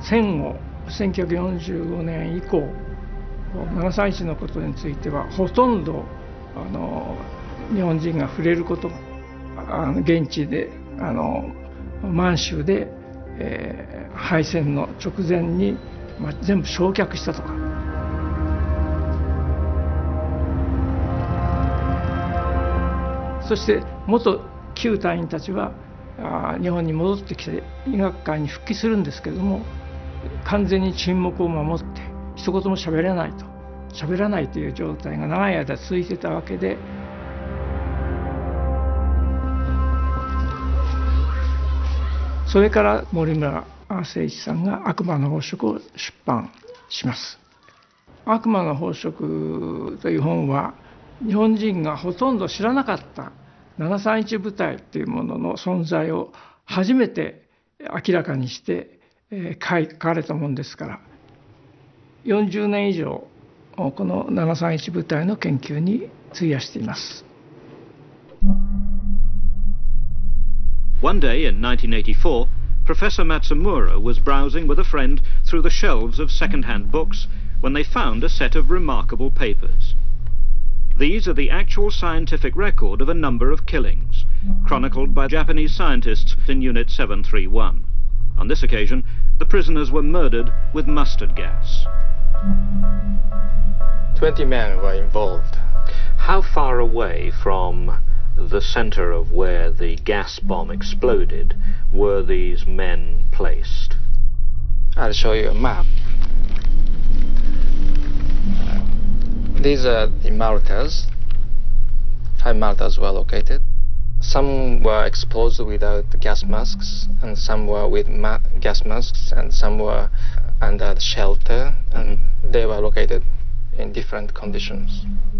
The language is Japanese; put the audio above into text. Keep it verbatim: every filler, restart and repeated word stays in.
戦後せんきゅうひゃくよんじゅうごねん以降ななさんいちのことについてはほとんどあの日本人が触れることあの現地であの満州で、えー、敗戦の直前に、まあ、全部焼却したとか。そして元旧隊員たちはあ日本に戻ってきて医学界に復帰するんですけれども、完全に沈黙を守って一言も喋れないと喋らないという状態が長い間続いてたわけで、それから森村誠一さんが「悪魔の飽食」を出版します。悪魔の飽食という本は日本人がほとんど知らなかったななさんいち部隊というものの存在を初めて明らかにして書かれたものですから、よんじゅうねん以上このななさんいち部隊の研究に費やしています。 One day in nineteen eighty-four, Professor Matsumura was browsing with a friend through the shelves of second-hand books when they found a set of remarkable papers. These are the actual scientific record of a number of killings, chronicled by Japanese scientists in Unit seven three one. On this occasion, the prisoners were murdered with mustard gas. Twenty men were involved. How far away from the center of where the gas bomb exploded were these men placed? I'll show you a map. These are the Maltas. Five Maltas were located. Some were exposed without gas masks, and some were with ma gas masks, and some were under shelter, and they were located in different conditions.